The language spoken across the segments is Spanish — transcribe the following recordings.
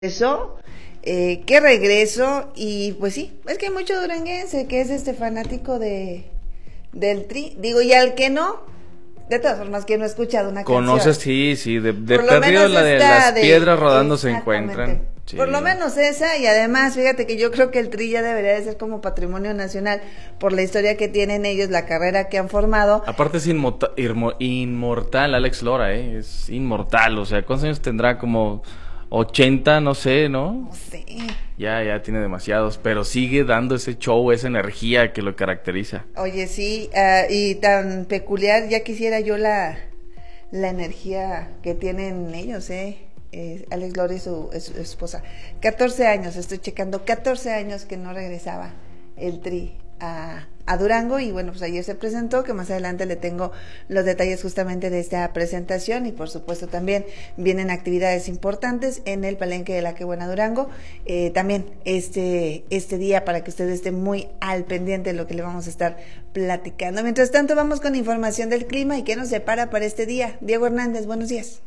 Eso, qué regreso. Y pues sí, es que hay mucho duranguense que es fanático del Tri, digo, y al que no, de todas formas, que no ha escuchado una Conoces, canción. sí, de Por lo perdido menos la de esta las piedras rodando se encuentran. Sí. Por lo menos esa, y además, fíjate que yo creo que el Tri ya debería de ser como patrimonio nacional por la historia que tienen ellos, la carrera que han formado. Aparte es inmortal Alex Lora, es inmortal, o sea, ¿cuántos años tendrá? Como 80, no sé, ¿no? No sé. Ya tiene demasiados, pero sigue dando ese show, esa energía que lo caracteriza. Oye, sí, y tan peculiar, ya quisiera yo la energía que tienen ellos, Alex Lora y su esposa. 14 años, estoy checando, 14 años que no regresaba el Tri a Durango, y bueno, pues ayer se presentó, que más adelante le tengo los detalles justamente de esta presentación, y por supuesto también vienen actividades importantes en el Palenque de la Qué Buena Durango, también este día, para que usted esté muy al pendiente de lo que le vamos a estar platicando. Mientras tanto, vamos con información del clima y qué nos separa para este día. Diego Hernández, buenos días.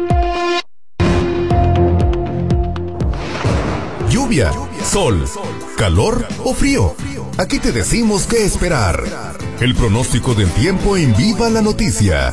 Lluvia, sol, calor o frío. Aquí te decimos qué esperar. El pronóstico del tiempo en Viva la Noticia.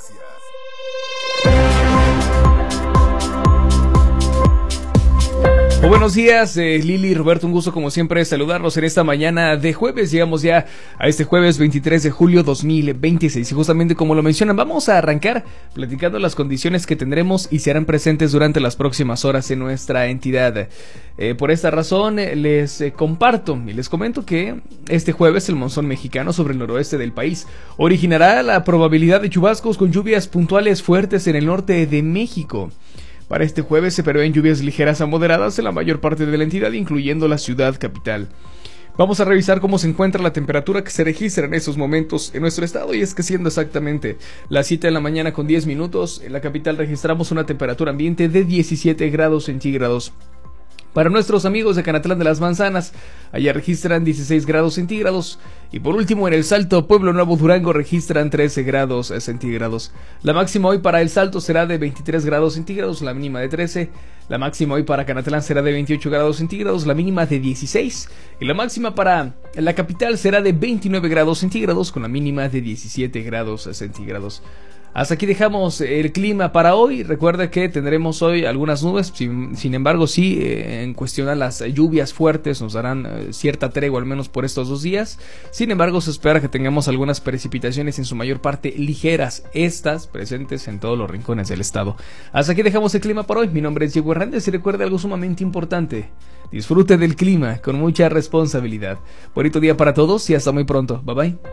Muy buenos días, Lili, Roberto, un gusto como siempre saludarlos en esta mañana de jueves. Llegamos ya a este jueves 23 de julio 2026 y justamente como lo mencionan, vamos a arrancar platicando las condiciones que tendremos y se harán presentes durante las próximas horas en nuestra entidad. Por esta razón les comparto y les comento que este jueves el monzón mexicano sobre el noroeste del país originará la probabilidad de chubascos con lluvias puntuales fuertes en el norte de México. Para este jueves se prevén lluvias ligeras a moderadas en la mayor parte de la entidad, incluyendo la ciudad capital. Vamos a revisar cómo se encuentra la temperatura que se registra en estos momentos en nuestro estado, y es que siendo exactamente las 7 de la mañana con 10 minutos, en la capital registramos una temperatura ambiente de 17 grados centígrados. Para nuestros amigos de Canatlán de las Manzanas, allá registran 16 grados centígrados. Y por último, en El Salto, Pueblo Nuevo, Durango, registran 13 grados centígrados. La máxima hoy para El Salto será de 23 grados centígrados, la mínima de 13. La máxima hoy para Canatlán será de 28 grados centígrados, la mínima de 16. Y la máxima para la capital será de 29 grados centígrados, con la mínima de 17 grados centígrados. Hasta aquí dejamos el clima para hoy. Recuerda que tendremos hoy algunas nubes, sin embargo sí, en cuestión a las lluvias fuertes nos darán cierta tregua al menos por estos 2 días. Sin embargo se espera que tengamos algunas precipitaciones en su mayor parte ligeras, estas presentes en todos los rincones del estado. Hasta aquí dejamos el clima para hoy. Mi nombre es Diego Hernández y recuerde algo sumamente importante: disfrute del clima con mucha responsabilidad. Bonito día para todos y hasta muy pronto. Bye bye.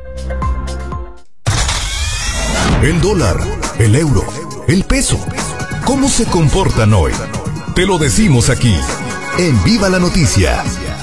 El dólar, el euro, el peso. ¿Cómo se comportan hoy? Te lo decimos aquí, en Viva la Noticia.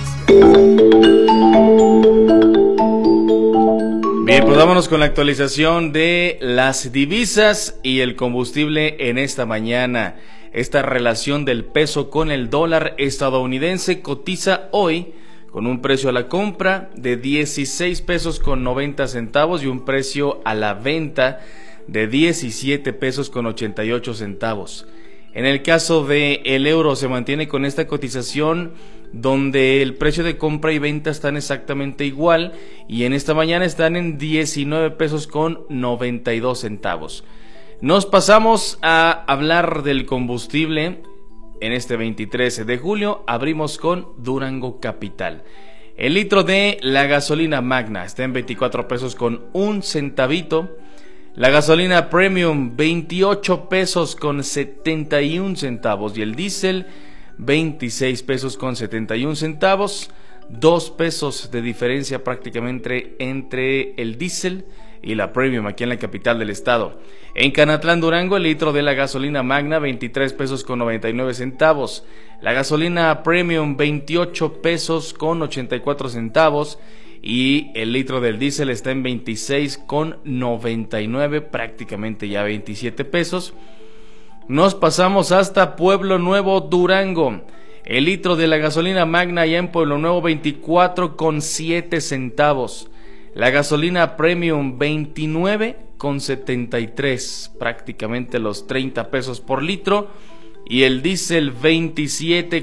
Bien, pues vámonos con la actualización de las divisas y el combustible en esta mañana. Esta relación del peso con el dólar estadounidense cotiza hoy con un precio a la compra de 16 pesos con 90 centavos y un precio a la venta de 17 pesos con 88 centavos. En el caso de el euro se mantiene con esta cotización donde el precio de compra y venta están exactamente igual, y en esta mañana están en 19 pesos con 92 centavos. Nos pasamos a hablar del combustible. En este 23 de julio abrimos con Durango Capital. El litro de la gasolina Magna está en 24 pesos con un centavito. La gasolina Premium 28 pesos con 71 centavos y el diésel 26 pesos con 71 centavos. 2 pesos de diferencia prácticamente entre el diésel y la Premium aquí en la capital del estado. En Canatlán, Durango, el litro de la gasolina Magna 23 pesos con 99 centavos. La gasolina Premium 28 pesos con 84 centavos. Y el litro del diésel está en 26 con 99, prácticamente ya 27 pesos. Nos pasamos hasta Pueblo Nuevo, Durango. El litro de la gasolina Magna ya en Pueblo Nuevo 24 con 7 centavos. La gasolina Premium 29 con 73, prácticamente los 30 pesos por litro. y el diésel 27